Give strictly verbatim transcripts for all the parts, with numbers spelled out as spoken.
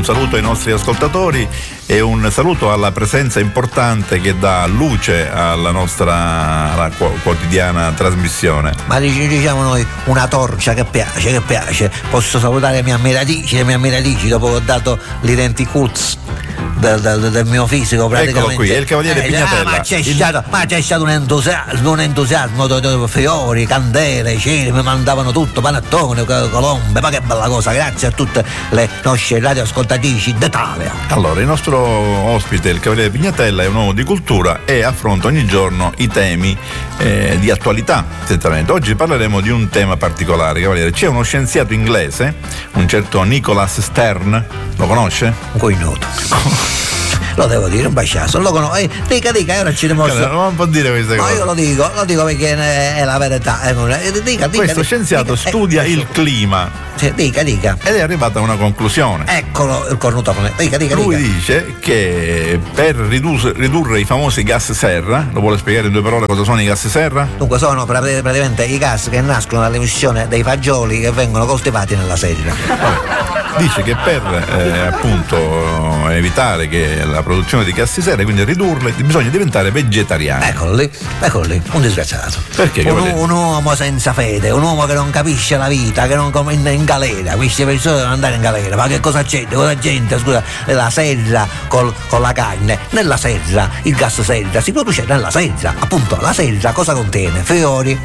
un saluto ai nostri ascoltatori e un saluto alla presenza importante che dà luce alla nostra alla quotidiana trasmissione. Ma diciamo noi una torcia che piace, che piace. Posso salutare le mie ammiratrici, le mie ammiratrici dopo che ho dato l'identicuz del, del, del mio fisico praticamente. Eccolo qui, è il cavaliere eh, Pignatella. Ah, ma, c'è il... stato, ma c'è stato un entusiasmo, un entusiasmo do, do, fiori, candele, ceri, mi mandavano tutto, panettone, colombe, ma che bella cosa, grazie a tutte le nostre radioascoltatrici d'Italia. Allora, il nostro ospite, il cavaliere Pignatella, è un uomo di cultura e affronta ogni giorno i temi eh, di attualità, certamente. Oggi parleremo di un tema particolare, cavaliere. C'è uno scienziato inglese, un certo Nicholas Stern, lo conosce? Un cognoto. Lo devo dire, un basciasso, lo conosco. Eh, dica, dica, ora ci dimostro. Non può dire queste cose. No, io lo dico, lo dico perché è la verità. Dica, dica, Questo dica, scienziato dica, studia eh, il clima. Sì, dica, dica. Ed è arrivato a una conclusione. Eccolo il cornutone. Dica, dica, Lui dica. dice che per ridurre, ridurre i famosi gas serra, lo vuole spiegare in due parole cosa sono i gas serra? Dunque sono praticamente i gas che nascono dall'emissione dei fagioli che vengono coltivati nella serra. Vabbè. Dice che per eh, appunto evitare che la produzione di gas serra, quindi ridurle, bisogna diventare vegetariani. Eccolo lì, eccolo lì, un disgraziato. Perché? Un, un uomo senza fede, un uomo che non capisce la vita, che non come in, in galera, queste persone devono andare in galera. Ma che cosa c'è? Cosa c'entra? Scusa, la serra col, con la carne. Nella serra, il gas serra si produce nella serra. Appunto, la serra cosa contiene? Fiori,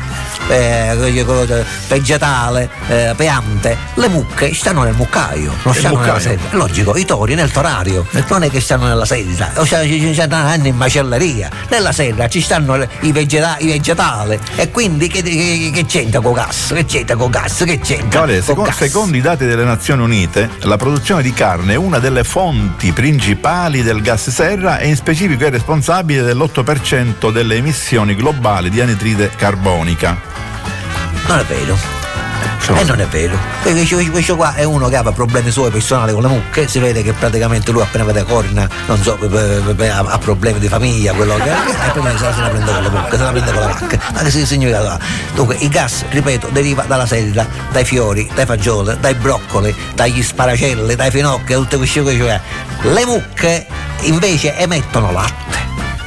eh, vegetale, eh, piante. Le mucche stanno nel muccaio. Non stanno nella serra, è logico, i tori nel torario, non è che stanno nella serra, o ci stanno in macelleria, nella serra ci stanno i, vegeta- i vegetali e quindi che, che, che c'entra con gas? Che c'entra con gas? Che c'entra? Cavaliere, con secondo, gas? secondo i dati delle Nazioni Unite, la produzione di carne è una delle fonti principali del gas serra e in specifico è responsabile dell'otto per cento delle emissioni globali di anidride carbonica. Non è vero. E eh, non è vero, perché questo qua è uno che ha problemi suoi personali con le mucche, si vede che praticamente lui appena vede corna, non so, ha problemi di famiglia, quello che è, e poi se la prende con le mucche, se la prende con la vacca. Ma che significa? Dunque il gas, ripeto, deriva dalla serra, dai fiori, dai fagioli, dai broccoli, dagli sparacelli, dai finocchi, tutte queste cose. Cioè, le mucche invece emettono latte.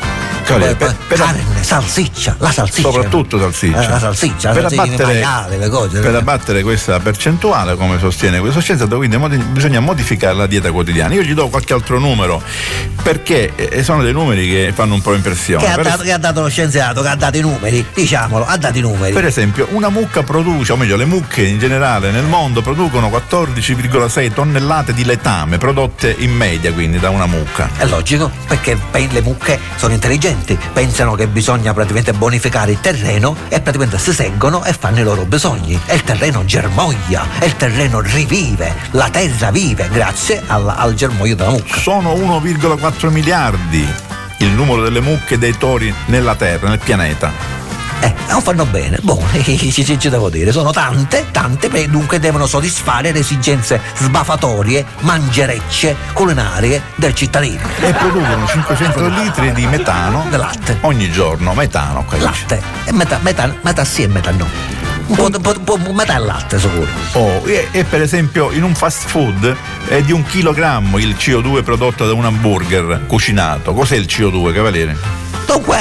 Per, per, per carne, salsiccia, la salsiccia. Soprattutto salsiccia. Eh, la salsiccia, la per salsiccia abbattere, maiale, le cose. Per abbattere questa percentuale, come sostiene questo scienziato, quindi modi, bisogna modificare la dieta quotidiana. Io gli do qualche altro numero, perché eh, sono dei numeri che fanno un po' impressione. Che ha, per dato, es- che ha dato lo scienziato, che ha dato i numeri, diciamolo, ha dato i numeri. Per esempio, una mucca produce, o meglio, le mucche in generale nel mondo producono quattordici virgola sei tonnellate di letame prodotte in media, quindi da una mucca. È logico, perché le mucche sono intelligenti, pensano che bisogna praticamente bonificare il terreno e praticamente si seggono e fanno i loro bisogni e il terreno germoglia e il terreno rivive, la terra vive grazie al, al germoglio della mucca. Sono uno virgola quattro miliardi il numero delle mucche e dei tori nella terra, nel pianeta. Eh, non fanno bene, boh, ci, ci, ci devo dire, sono tante, tante, beh, dunque devono soddisfare le esigenze sbafatorie, mangerecce, culinarie del cittadino. E producono cinquecento litri di metano di latte ogni giorno, metano. Latte, e metà, metà, metà sì e metà no. Un po', un po', un po' metà latte sicuro. Oh, e, e per esempio in un fast food è di un chilogrammo il C O due prodotto da un hamburger cucinato. Cos'è il C O due, cavaliere? Dunque,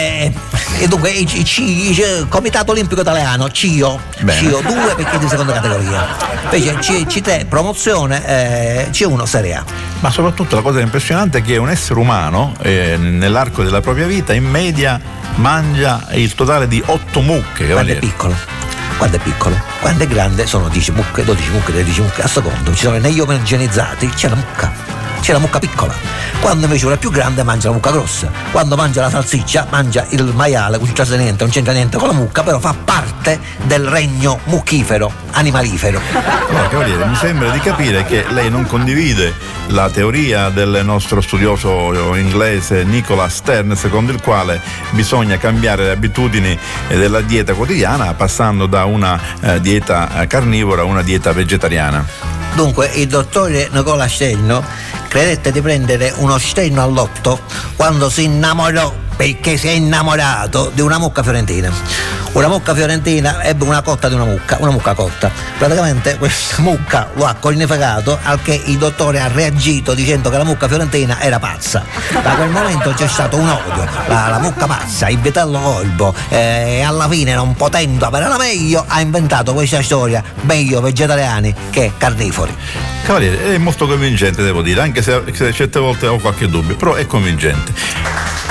eh, dunque il C, Comitato Olimpico Italiano, C I O, Bene. C O due perché è di seconda categoria, invece C, C tre promozione, eh, C uno Serie A. Ma soprattutto la cosa impressionante è che un essere umano eh, nell'arco della propria vita in media mangia il totale di otto mucche. Quando cavaliere. è piccolo, quando è piccolo, quando è grande sono dieci mucche, dodici mucche, tredici mucche, a secondo, ci sono negli omogenizzati, c'è la mucca. C'è la mucca piccola, quando invece uno è più grande mangia la mucca grossa, quando mangia la salsiccia mangia il maiale, non c'entra niente, non c'entra niente con la mucca, però fa parte del regno mucchifero, animalifero. Allora, cavaliere, mi sembra di capire che lei non condivide la teoria del nostro studioso inglese Nicholas Stern, secondo il quale bisogna cambiare le abitudini della dieta quotidiana passando da una eh, dieta carnivora a una dieta vegetariana. Dunque il dottore Nicola Stern credette di prendere uno sterno al lotto quando si innamorò perché si è innamorato di una mucca fiorentina. Una mucca fiorentina ebbe una cotta di una mucca, una mucca cotta. Praticamente questa mucca lo ha cornificato, al che il dottore ha reagito dicendo che la mucca fiorentina era pazza. Da quel momento c'è stato un odio, la, la mucca pazza, il vitello colbo, eh, e alla fine, non potendo avere la meglio, ha inventato questa storia, meglio vegetariani che carnivori. Cavaliere, è molto convincente, devo dire, anche se, se certe volte ho qualche dubbio, però è convincente.